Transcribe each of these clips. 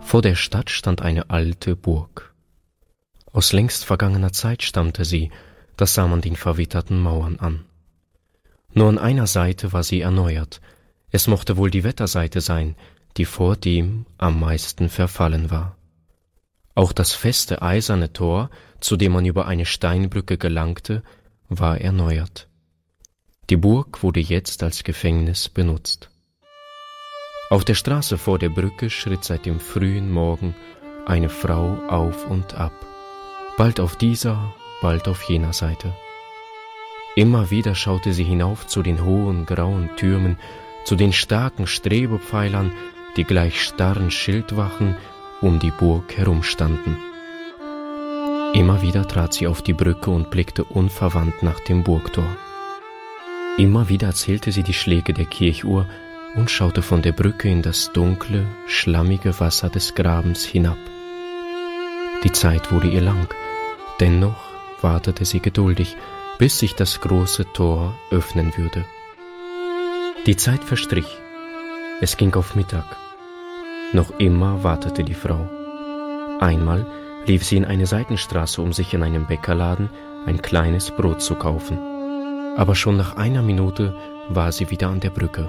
Vor der Stadt stand eine alte Burg. Aus längst vergangener Zeit stammte sie, das sah man den verwitterten Mauern an. Nur an einer Seite war sie erneuert, es mochte wohl die Wetterseite sein, die vordem am meisten verfallen war. Auch das feste eiserne Tor, zu dem man über eine Steinbrücke gelangte, war erneuert. Die Burg wurde jetzt als Gefängnis benutzt. Auf der Straße vor der Brücke schritt seit dem frühen Morgen eine Frau auf und ab, bald auf dieser, bald auf jener Seite. Immer wieder schaute sie hinauf zu den hohen grauen Türmen, zu den starken Strebepfeilern, die gleich starren Schildwachen um die Burg herumstanden. Immer wieder trat sie auf die Brücke und blickte unverwandt nach dem Burgtor. Immer wieder zählte sie die Schläge der Kirchuhr und schaute von der Brücke in das dunkle, schlammige Wasser des Grabens hinab. Die Zeit wurde ihr lang, dennoch wartete sie geduldig, bis sich das große Tor öffnen würde. Die Zeit verstrich, es ging auf Mittag. Noch immer wartete die Frau. Einmal lief sie in eine Seitenstraße, um sich in einem Bäckerladen ein kleines Brot zu kaufen. Aber schon nach einer Minute war sie wieder an der Brücke.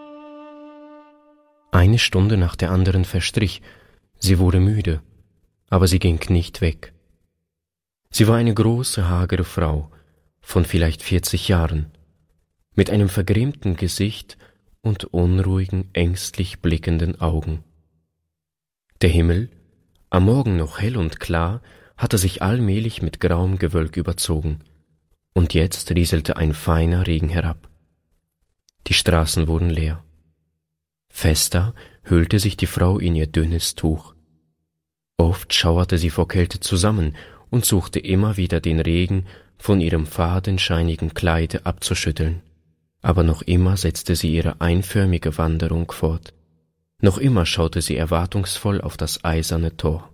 Eine Stunde nach der anderen verstrich, sie wurde müde, aber sie ging nicht weg. Sie war eine große, hagere Frau, von vielleicht 40 Jahren, mit einem vergrämten Gesicht und unruhigen, ängstlich blickenden Augen. Der Himmel, am Morgen noch hell und klar, hatte sich allmählich mit grauem Gewölk überzogen, und jetzt rieselte ein feiner Regen herab. Die Straßen wurden leer. Fester hüllte sich die Frau in ihr dünnes Tuch. Oft schauerte sie vor Kälte zusammen und suchte immer wieder den Regen von ihrem fadenscheinigen Kleide abzuschütteln. Aber noch immer setzte sie ihre einförmige Wanderung fort. Noch immer schaute sie erwartungsvoll auf das eiserne Tor.